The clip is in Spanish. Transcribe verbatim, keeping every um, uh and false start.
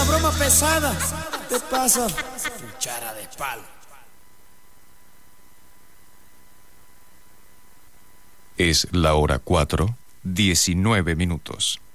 una broma pesada. ¿Qué pasa? Cuchara de palo. Es la hora cuatro, diecinueve minutos.